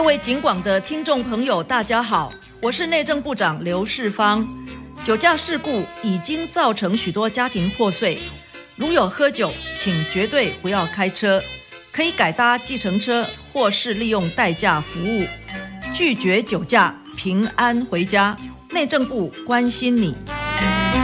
各位警广的听众朋友，大家好，我是内政部长刘世芳。酒驾事故已经造成许多家庭破碎，如有喝酒，请绝对不要开车，可以改搭计程车或是利用代驾服务，拒绝酒驾，平安回家。内政部关心你。